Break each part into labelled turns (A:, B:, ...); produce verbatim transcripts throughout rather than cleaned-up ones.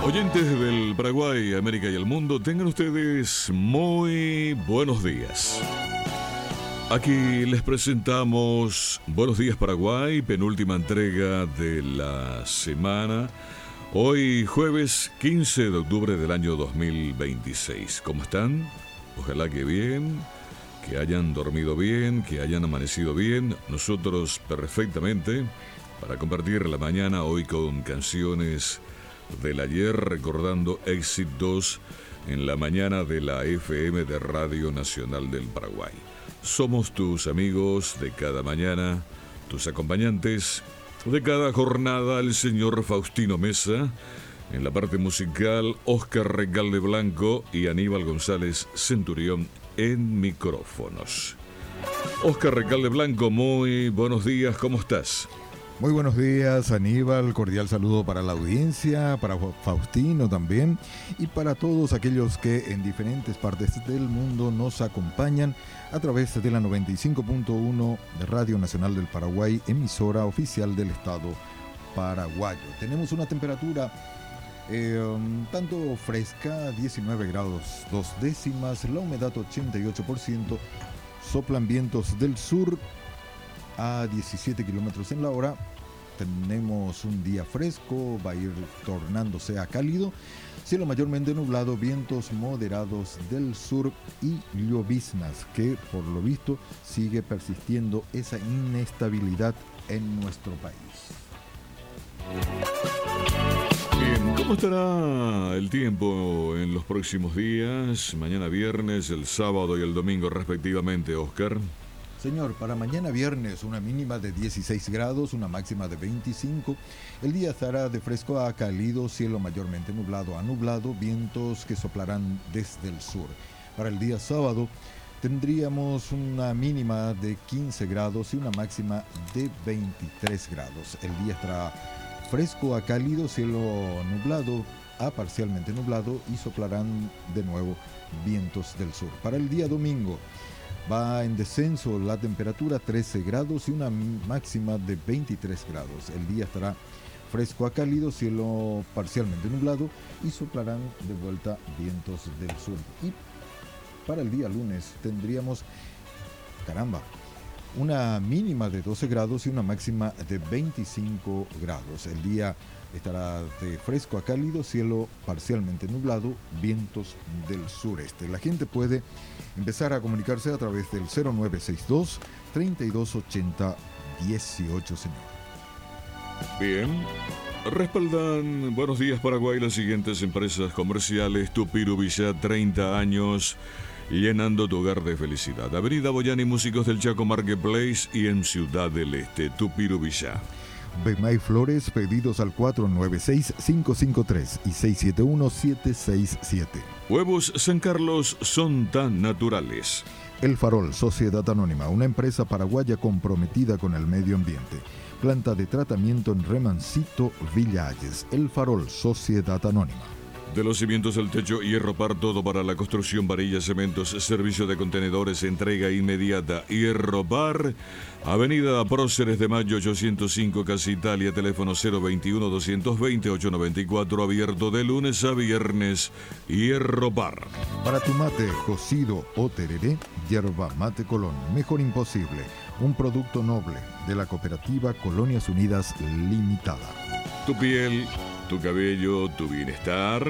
A: Oyentes del Paraguay, América y el mundo, tengan ustedes muy buenos días. Aquí les presentamos Buenos Días Paraguay, penúltima entrega de la semana. Hoy jueves quince de octubre del año dos mil veintiséis. ¿Cómo están? Ojalá que bien, que hayan dormido bien, que hayan amanecido bien. Nosotros perfectamente para compartir la mañana hoy con canciones del ayer, recordando éxitos en la mañana de la F M de Radio Nacional del Paraguay. Somos tus amigos de cada mañana, tus acompañantes de cada jornada, el señor Faustino Mesa, en la parte musical, Oscar Recalde Blanco y Aníbal González Centurión en micrófonos. Oscar Recalde Blanco, muy buenos días, ¿cómo estás?
B: Muy buenos días, Aníbal, cordial saludo para la audiencia, para Faustino también y para todos aquellos que en diferentes partes del mundo nos acompañan a través de la noventa y cinco punto uno de Radio Nacional del Paraguay, emisora oficial del Estado paraguayo. Tenemos una temperatura eh, un tanto fresca, diecinueve grados dos décimas, la humedad ochenta y ocho por ciento, soplan vientos del sur a diecisiete kilómetros en la hora. Tenemos un día fresco, va a ir tornándose a cálido, cielo mayormente nublado, vientos moderados del sur y lloviznas, que por lo visto sigue persistiendo esa inestabilidad en nuestro país.
A: Bien, ¿cómo estará el tiempo en los próximos días? Mañana viernes, el sábado y el domingo respectivamente, Oscar.
B: Señor, para mañana viernes una mínima de dieciséis grados, una máxima de veinticinco. El día estará de fresco a cálido, cielo mayormente nublado a nublado, vientos que soplarán desde el sur. Para el día sábado tendríamos una mínima de quince grados y una máxima de veintitrés grados. El día estará fresco a cálido, cielo nublado a parcialmente nublado y soplarán de nuevo vientos del sur. Para el día domingo va en descenso la temperatura, trece grados y una máxima de veintitrés grados. El día estará fresco a cálido, cielo parcialmente nublado y soplarán de vuelta vientos del sur. Y para el día lunes tendríamos, caramba, una mínima de doce grados y una máxima de veinticinco grados. El día estará de fresco a cálido, cielo parcialmente nublado, vientos del sureste. La gente puede empezar a comunicarse a través del cero nueve seis dos, treinta y dos ochenta, dieciocho, señor.
A: Bien. Respaldan Buenos Días Paraguay las siguientes empresas comerciales: Tupiru Villa, treinta años, llenando tu hogar de felicidad. Avenida Boyani, Músicos del Chaco Marketplace y en Ciudad del Este, Tupiru Villa.
B: Bemay Flores, pedidos al cuatro nueve seis, cinco cinco tres y seis siete uno, siete seis siete.
A: Huevos San Carlos son tan naturales.
B: El Farol, Sociedad Anónima, una empresa paraguaya comprometida con el medio ambiente. Planta de tratamiento en Remancito, Villa Ayes. El Farol, Sociedad Anónima.
A: De los cimientos al techo, Hierropar, todo para la construcción, varillas, cementos, servicio de contenedores, entrega inmediata. Hierropar, Avenida Próceres de Mayo ochocientos cinco, Casa Italia, teléfono cero veintiuno, doscientos veinte, ochocientos noventa y cuatro, abierto de lunes a viernes. Hierropar.
B: Para tu mate, cocido o tereré, Yerba Mate Colón, mejor imposible. Un producto noble de la cooperativa Colonias Unidas Limitada.
A: Tu piel, tu cabello, tu bienestar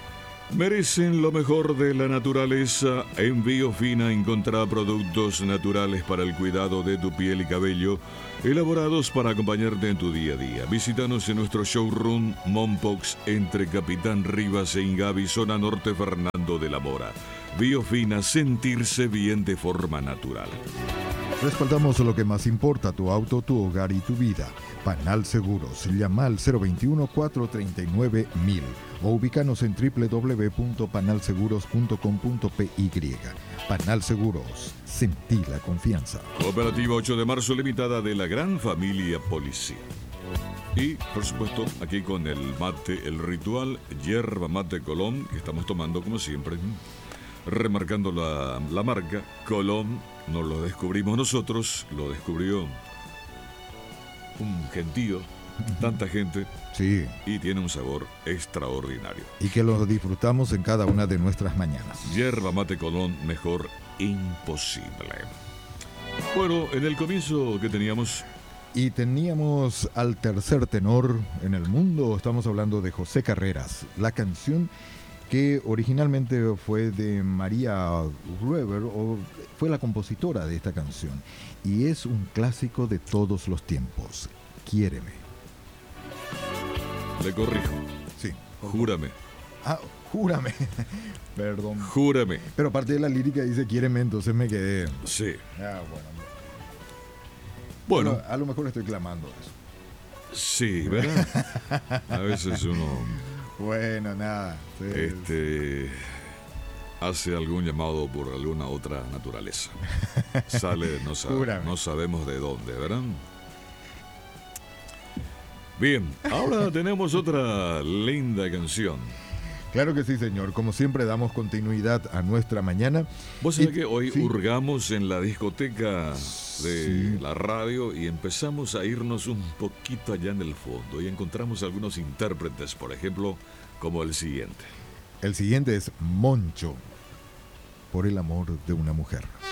A: merecen lo mejor de la naturaleza. En Biofina encontrá productos naturales para el cuidado de tu piel y cabello, elaborados para acompañarte en tu día a día. Visítanos en nuestro showroom Mompox, entre Capitán Rivas e Ingavi, zona norte, Fernando de la Mora. Biofina, sentirse bien de forma natural.
B: Respaldamos lo que más importa: tu auto, tu hogar y tu vida. Panal Seguros. Llama al cero veintiuno, cuatrocientos treinta y nueve, mil o ubícanos en doble u doble u doble u punto panal seguros punto com punto p y. Panal Seguros. Sentí la confianza.
A: Cooperativa ocho de marzo Limitada de la gran familia Policía. Y, por supuesto, aquí con el mate, el ritual Yerba Mate Colón, que estamos tomando como siempre, remarcando la, la marca Colón. No lo descubrimos nosotros, lo descubrió un gentío tanta gente
B: Sí,
A: y tiene un sabor extraordinario.
B: y que lo disfrutamos en cada una de nuestras mañanas.
A: Yerba mate Colón, mejor imposible. Bueno, en el comienzo que teníamos,
B: Y teníamos al tercer tenor en el mundo, estamos hablando de José Carreras, la canción que originalmente fue de María Gruber, o fue la compositora de esta canción, y es un clásico de todos los tiempos, Quiéreme.
A: le corrijo,
B: Sí.
A: júrame,
B: Ah, júrame. Perdón.
A: júrame.
B: Pero aparte de la lírica dice Quiéreme, entonces me quedé.
A: Sí,
B: Ah, bueno.
A: bueno,
B: Bueno, a lo mejor estoy clamando eso.
A: sí, ¿verdad? A veces uno
B: Bueno, nada. Sí.
A: este, hace algún llamado por alguna otra naturaleza. Sale, no, sa-
B: Júrame.
A: no sabemos de dónde, ¿verdad? Bien, ahora tenemos otra linda canción.
B: Claro que sí, señor. Como siempre, damos continuidad a nuestra mañana.
A: Vos sabés
B: Y-
A: que hoy
B: sí.
A: hurgamos en la discoteca de
B: Sí.
A: la radio y empezamos a irnos un poquito allá en el fondo y encontramos algunos intérpretes, por ejemplo, como el siguiente.
B: El siguiente es Moncho, por el amor de una mujer.